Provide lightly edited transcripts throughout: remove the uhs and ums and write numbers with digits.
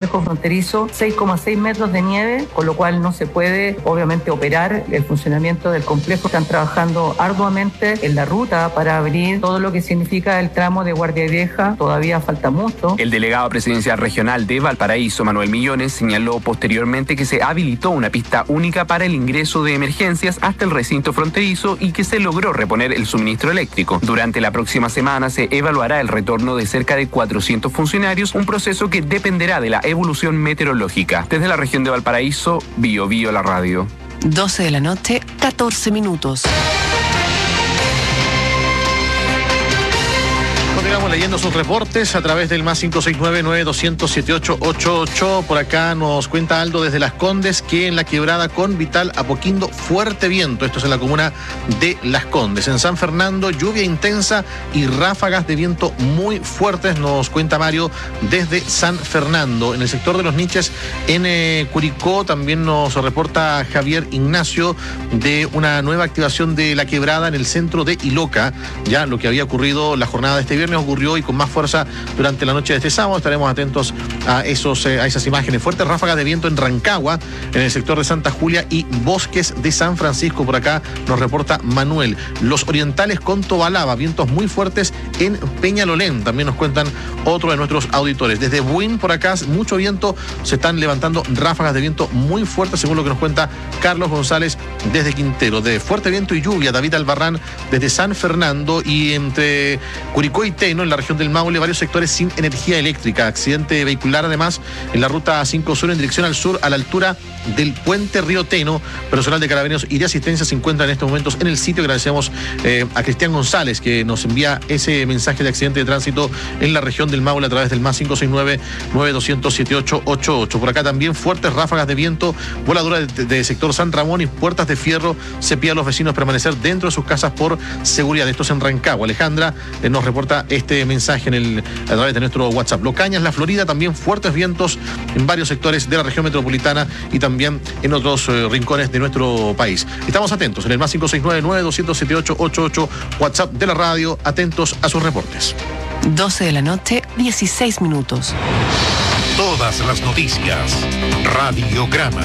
complejo fronterizo 6,6 metros de nieve, con lo cual no se puede obviamente operar el funcionamiento del complejo. Están trabajando arduamente en la ruta para abrir todo lo que significa el tramo de Guardia Vieja. Todavía falta mucho. El delegado presidencial regional de Valparaíso, Manuel Millones, señaló posteriormente que se habilitó una pista única para el ingreso de emergencias hasta el recinto fronterizo y que se logró reponer el suministro eléctrico. Durante la próxima semana se evaluará el retorno de cerca de 400 funcionarios, un proceso que dependerá de la evolución meteorológica. Desde la región de Valparaíso, Bio Bio la radio. 12 de la noche, 14 minutos. Continuamos leyendo sus reportes a través del más 569-9200-7888. Por acá nos cuenta Aldo desde Las Condes que en la quebrada con Vital Apoquindo, fuerte viento. Esto es en la comuna de Las Condes. En San Fernando, lluvia intensa y ráfagas de viento muy fuertes, nos cuenta Mario desde San Fernando. En el sector de los Niches, en Curicó, también nos reporta Javier Ignacio de una nueva activación de la quebrada en el centro de Iloca. Ya lo que había ocurrido la jornada de este viernes ocurrió y con más fuerza durante la noche de este sábado. Estaremos atentos a esas imágenes. Fuertes ráfagas de viento en Rancagua, en el sector de Santa Julia y Bosques de San Francisco. Por acá nos reporta Manuel. Los orientales con Tobalaba, vientos muy fuertes en Peñalolén. También nos cuentan otro de nuestros auditores. Desde Buin, por acá, mucho viento. Se están levantando ráfagas de viento muy fuertes, según lo que nos cuenta Carlos González desde Quintero. De fuerte viento y lluvia, David Albarrán desde San Fernando, y entre Curicó y Teno, en la región del Maule, varios sectores sin energía eléctrica. Accidente vehicular además en la ruta 5 Sur en dirección al sur, a la altura del puente Río Teno. Personal de Carabineros y de asistencia se encuentra en estos momentos en el sitio. Agradecemos a Cristian González, que nos envía ese mensaje de accidente de tránsito en la región del Maule a través del más 569-9200-7888. Por acá también fuertes ráfagas de viento, voladura de sector San Ramón y Puertas de Fierro. Se pide a los vecinos permanecer dentro de sus casas por seguridad. Esto es en Rancagua. Alejandra nos reporta este mensaje a través de nuestro WhatsApp. Locañas, La Florida, también fuertes vientos en varios sectores de la región metropolitana y también en otros rincones de nuestro país. Estamos atentos en el más 569-9200-7888, WhatsApp de la radio, atentos a sus reportes. 12 de la noche, 16 minutos. Todas las noticias, Radiograma.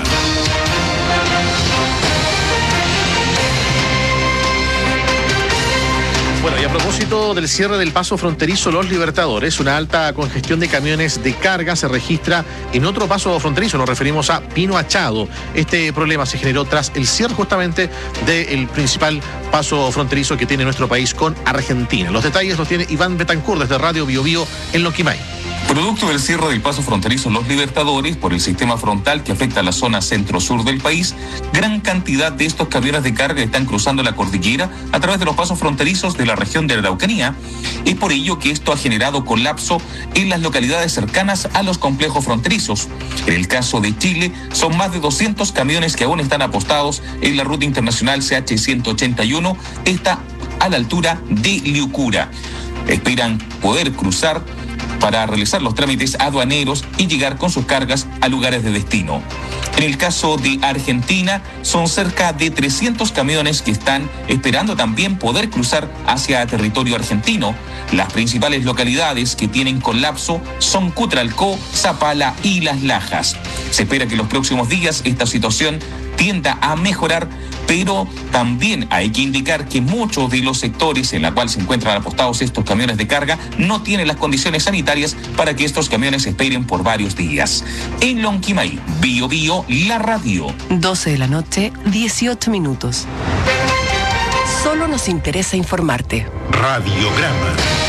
Bueno, y a propósito del cierre del paso fronterizo Los Libertadores, una alta congestión de camiones de carga se registra en otro paso fronterizo. Nos referimos a Pino Achado. Este problema se generó tras el cierre justamente del principal paso fronterizo que tiene nuestro país con Argentina. Los detalles los tiene Iván Betancourt desde Radio Bio Bio en Lonquimay. Producto del cierre del paso fronterizo Los Libertadores por el sistema frontal que afecta a la zona centro-sur del país, gran cantidad de estos camiones de carga están cruzando la cordillera a través de los pasos fronterizos de la región de la Araucanía. Es por ello que esto ha generado colapso en las localidades cercanas a los complejos fronterizos. En el caso de Chile, son más de 200 camiones que aún están apostados en la ruta internacional CH-181, esta a la altura de Liucura. Esperan poder cruzar para realizar los trámites aduaneros y llegar con sus cargas a lugares de destino. En el caso de Argentina, son cerca de 300 camiones que están esperando también poder cruzar hacia territorio argentino. Las principales localidades que tienen colapso son Cutralcó, Zapala y Las Lajas. Se espera que en los próximos días esta situación tienda a mejorar, pero también hay que indicar que muchos de los sectores en los cuales se encuentran apostados estos camiones de carga no tienen las condiciones sanitarias para que estos camiones esperen por varios días. En Lonquimay, Bio Bio, la radio. 12 de la noche, 18 minutos. Solo nos interesa informarte. Radiograma.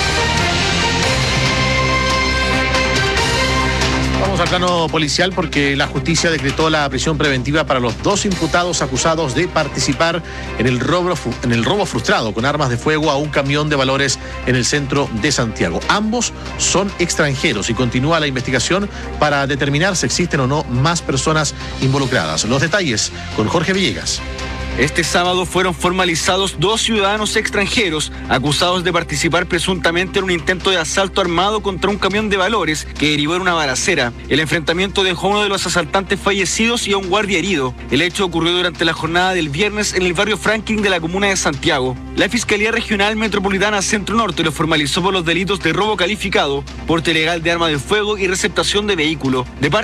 Vamos al plano policial porque la justicia decretó la prisión preventiva para los 2 imputados acusados de participar en el robo frustrado con armas de fuego a un camión de valores en el centro de Santiago. Ambos son extranjeros y continúa la investigación para determinar si existen o no más personas involucradas. Los detalles con Jorge Villegas. Este sábado fueron formalizados 2 ciudadanos extranjeros acusados de participar presuntamente en un intento de asalto armado contra un camión de valores que derivó en una balacera. El enfrentamiento dejó a uno de los asaltantes fallecidos y a un guardia herido. El hecho ocurrió durante la jornada del viernes en el barrio Franklin de la comuna de Santiago. La Fiscalía Regional Metropolitana Centro Norte lo formalizó por los delitos de robo calificado, porte ilegal de arma de fuego y receptación de vehículo. De parte